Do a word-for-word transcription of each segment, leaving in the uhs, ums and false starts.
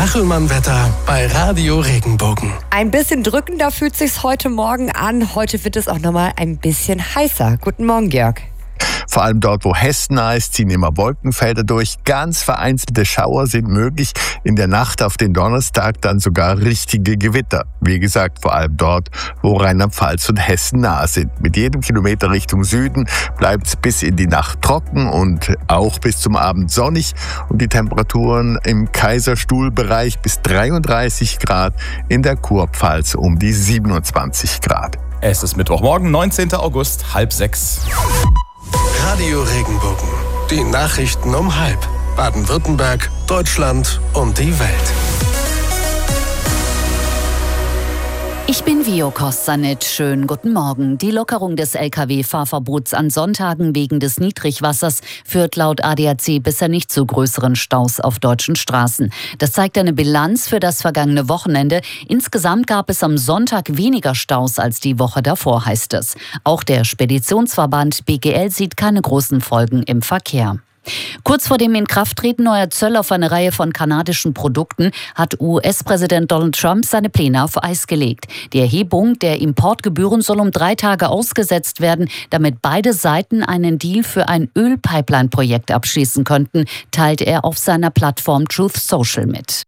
Kachelmann-Wetter bei Radio Regenbogen. Ein bisschen drückender fühlt sich's heute Morgen an. Heute wird es auch nochmal ein bisschen heißer. Guten Morgen, Georg. Vor allem dort, wo hessennah ist, ziehen immer Wolkenfelder durch. Ganz vereinzelte Schauer sind möglich. In der Nacht auf den Donnerstag dann sogar richtige Gewitter. Wie gesagt, vor allem dort, wo Rheinland-Pfalz und Hessen nah sind. Mit jedem Kilometer Richtung Süden bleibt es bis in die Nacht trocken und auch bis zum Abend sonnig. Und die Temperaturen im Kaiserstuhlbereich bis dreiunddreißig Grad, in der Kurpfalz um die siebenundzwanzig Grad. Es ist Mittwochmorgen, neunzehnten August, halb sechs. Radio Regenbogen. Die Nachrichten um halb. Baden-Württemberg, Deutschland und die Welt. Ich bin Vio Kostanic. Schönen guten Morgen. Die Lockerung des L K W-Fahrverbots an Sonntagen wegen des Niedrigwassers führt laut A D A C bisher nicht zu größeren Staus auf deutschen Straßen. Das zeigt eine Bilanz für das vergangene Wochenende. Insgesamt gab es am Sonntag weniger Staus als die Woche davor, heißt es. Auch der Speditionsverband B G L sieht keine großen Folgen im Verkehr. Kurz vor dem Inkrafttreten neuer Zölle auf eine Reihe von kanadischen Produkten hat U S-Präsident Donald Trump seine Pläne auf Eis gelegt. Die Erhebung der Importgebühren soll um drei Tage ausgesetzt werden, damit beide Seiten einen Deal für ein Ölpipeline-Projekt abschließen könnten, teilt er auf seiner Plattform Truth Social mit.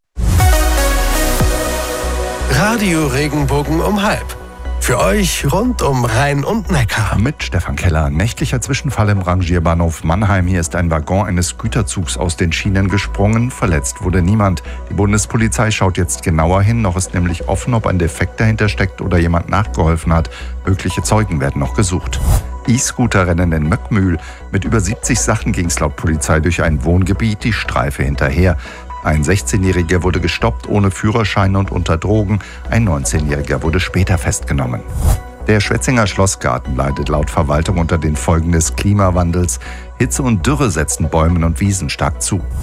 Radio Regenbogen um halb. Für euch rund um Rhein und Neckar. Mit Stefan Keller. Nächtlicher Zwischenfall im Rangierbahnhof Mannheim. Hier ist ein Waggon eines Güterzugs aus den Schienen gesprungen. Verletzt wurde niemand. Die Bundespolizei schaut jetzt genauer hin. Noch ist nämlich offen, ob ein Defekt dahinter steckt oder jemand nachgeholfen hat. Mögliche Zeugen werden noch gesucht. E-Scooter-Rennen in Möckmühl. Mit über siebzig Sachen ging es laut Polizei durch ein Wohngebiet, die Streife hinterher. Ein sechzehnjähriger wurde gestoppt ohne Führerschein und unter Drogen. Ein neunzehnjähriger wurde später festgenommen. Der Schwetzinger Schlossgarten leidet laut Verwaltung unter den Folgen des Klimawandels. Hitze und Dürre setzen Bäumen und Wiesen stark zu.